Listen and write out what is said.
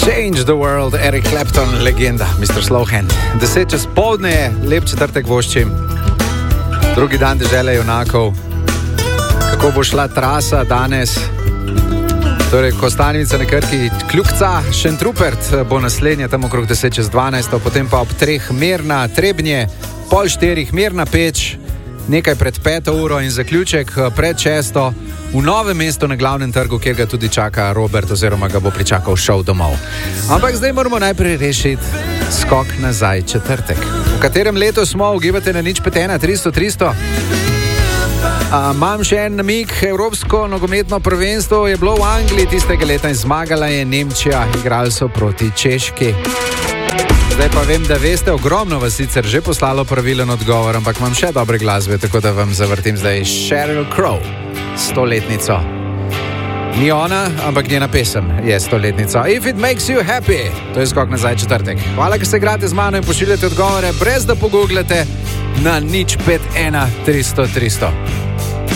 Change the world, Eric Clapton, legenda, Mr. Slowhand. 10 čez poldne, lep četrtek voščim. Drugi dan dežele junakov. Kako bo šla trasa danes? Torej, Kostanjevica na Krki, Kljukca, Šentrupert bo naslednja tam okrog 10 čez 12, potem pa ob 3 Mirna, Trebnje, pol 4 Mirna Peč, nekaj pred 5 uro in zaključek pred 6 v Novem mestu na glavnem trgu, kjer ga tudi čaka Robert oziroma ga bo pričakal šov domov. Ampak zdaj moramo najprej rešiti skok nazaj četrtek. V katerem letu smo, ugibate na 051 300 300? Imam še en namig, Evropsko nogometno prvenstvo je bilo v Angliji tistega leta in zmagala je Nemčija, igrali so proti Češki. Zdaj pa vem, da veste, ogromno vas sicer že poslalo pravilen odgovor, ampak imam še dobre glasbe, tako da vam zavrtim zdaj Sheryl Crow, 100-letnico. Ni ona, ampak njena pesem je 100-letnica. If it makes you happy, to je skok nazaj četrtek. Hvala, ker se igrate z mano in pošiljate odgovore, brez da pogooglate na 051 300 300.